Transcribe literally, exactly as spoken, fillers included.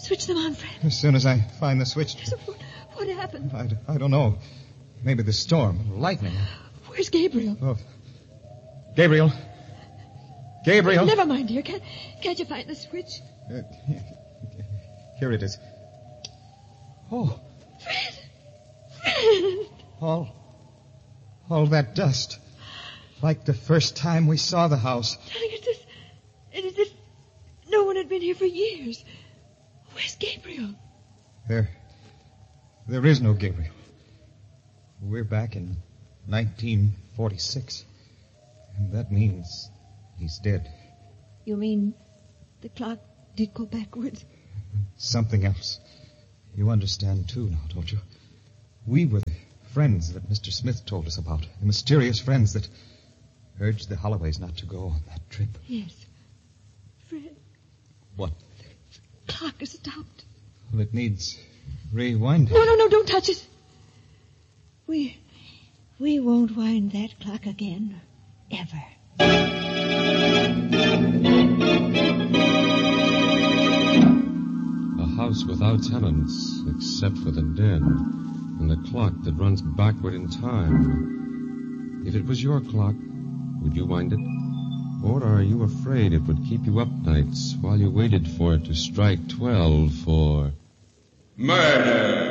Switch them on, Fred. As soon as I find the switch. So what, what happened? I, I don't know. Maybe the storm, lightning. Where's Gabriel? Oh. Gabriel. Gabriel. Never mind, dear. Can't, can't you find the switch? Uh, here it is. Oh. Fred. Fred. All, all that dust. Like the first time we saw the house. Darling, it's as, it's as if no one had been here for years. Where's Gabriel? There, there is no Gabriel. We're back in nineteen forty-six. And that means he's dead. You mean the clock did go backwards? Something else. You understand, too, now, don't you? We were the friends that Mister Smith told us about. The mysterious friends that urged the Holloways not to go on that trip. Yes. Fred. What? The clock has stopped. Well, it needs rewinding. No, no, no, don't touch it. We, we won't wind that clock again. Ever. A house without tenants, except for the den, and a clock that runs backward in time. If it was your clock, would you wind it? Or are you afraid it would keep you up nights while you waited for it to strike twelve for... Murder!